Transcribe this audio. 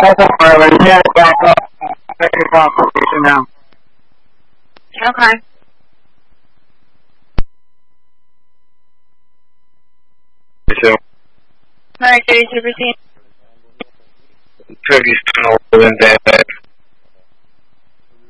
now. Okay. So, Alright, 32%. previous tunnel and that